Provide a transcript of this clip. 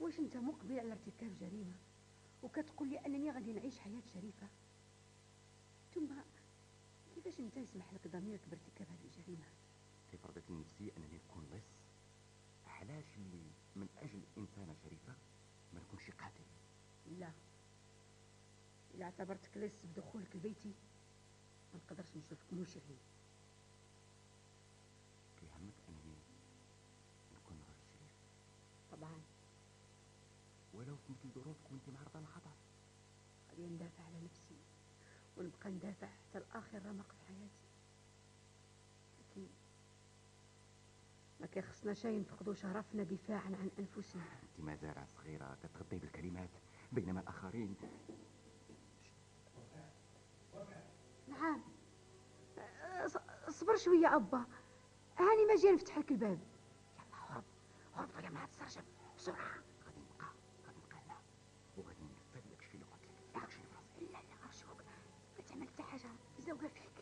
واش انت مقبل على ارتكاب جريمه وكتقول لي انني غادي نعيش حياه شريفه؟ ثم كيفاش انت يسمح لك ضميرك بارتكاب هذه الجريمه؟ في فرضتي لنفسي انني نكون لص، علاش اللي من اجل انسانه شريفه ما نكونش قاتل؟ لا، اذا اعتبرتك لص بدخولك لبيتي ما نقدرش نشوفك مجرم. كيهمك انني نكون راجل شريف؟ طبعا. ولو في مثل ظروفك وانت معرضه للخطر. غادي ندافع على نفسي ونبقى ندافع حتى لاخر رمق في حياتي، لكن ما كيخصناش نفقدوا شرفنا دفاعا عن انفسنا. انت ما زارعه صغيره كتغطي بالكلمات بينما الاخرين. نعم. صبر شويه ابا، هاني ما جاي نفتح لك الباب. يلا هرب هرب طلع من هاد السرجم بسرعه. غادي نبقى هنا وغادي ننفذ لك الشيء اللي قلت لك. لا لا ارجوك ما تعمل حتى حاجه، زوقه فيك.